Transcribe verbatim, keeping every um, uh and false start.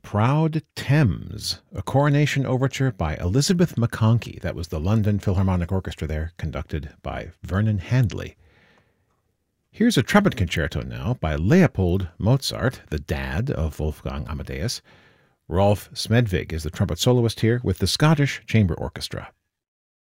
Proud Thames, a coronation overture by Elizabeth McConkie. That was the London Philharmonic Orchestra there, conducted by Vernon Handley. Here's a trumpet concerto now by Leopold Mozart, the dad of Wolfgang Amadeus. Rolf Smedvig is the trumpet soloist here with the Scottish Chamber Orchestra.